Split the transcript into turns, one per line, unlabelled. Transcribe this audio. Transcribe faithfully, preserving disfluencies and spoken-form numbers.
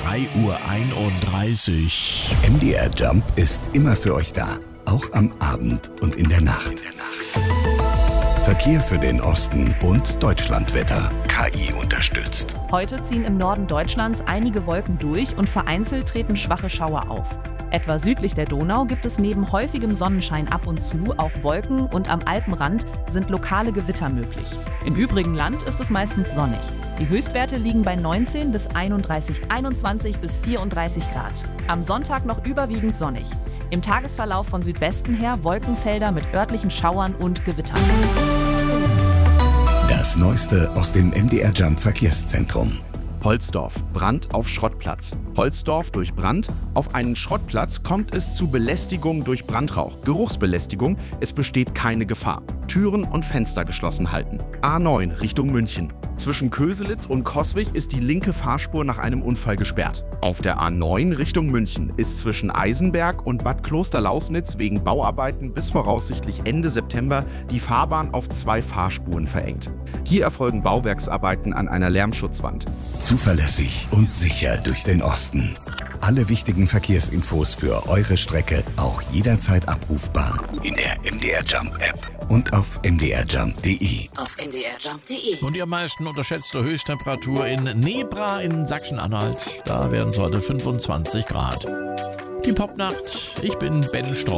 drei Uhr einunddreißig.
M D R Jump ist immer für euch da, auch am Abend und in der Nacht. Verkehr für den Osten und Deutschlandwetter. K I unterstützt.
Heute ziehen im Norden Deutschlands einige Wolken durch und vereinzelt treten schwache Schauer auf. Etwa südlich der Donau gibt es neben häufigem Sonnenschein ab und zu auch Wolken und am Alpenrand sind lokale Gewitter möglich. Im übrigen Land ist es meistens sonnig. Die Höchstwerte liegen bei neunzehn bis einunddreißig, einundzwanzig bis vierunddreißig Grad. Am Sonntag noch überwiegend sonnig. Im Tagesverlauf von Südwesten her Wolkenfelder mit örtlichen Schauern und Gewittern.
Das Neueste aus dem M D R Jump Verkehrszentrum.
Holzdorf, Brand auf Schrottplatz. Holzdorf durch Brand. Auf einen Schrottplatz kommt es zu Belästigung durch Brandrauch. Geruchsbelästigung, es besteht keine Gefahr. Türen und Fenster geschlossen halten. A neun Richtung München. Zwischen Köselitz und Coswig ist die linke Fahrspur nach einem Unfall gesperrt. Auf der A neun Richtung München ist zwischen Eisenberg und Bad Klosterlausnitz wegen Bauarbeiten bis voraussichtlich Ende September die Fahrbahn auf zwei Fahrspuren verengt. Hier erfolgen Bauwerksarbeiten an einer Lärmschutzwand.
Zuverlässig und sicher durch den Osten. Alle wichtigen Verkehrsinfos für eure Strecke auch jederzeit abrufbar in der M D R Jump App und auf m d r jump punkt d e.
Auf m d r jump punkt d e.
Und die am meisten unterschätzte Höchsttemperatur in Nebra in Sachsen-Anhalt. Da werden es heute fünfundzwanzig Grad. Die Popnacht, ich bin Ben Streu.